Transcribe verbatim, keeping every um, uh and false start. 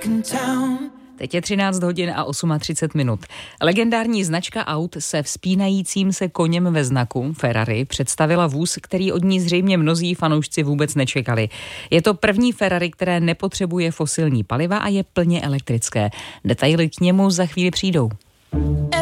Teď je třináct hodin a třicet osm minut. Legendární značka aut se vzpínajícím se koněm ve znaku Ferrari představila vůz, který od ní zřejmě mnozí fanoušci vůbec nečekali. Je to první Ferrari, které nepotřebuje fosilní paliva a je plně elektrické. Detaily k němu za chvíli přijdou.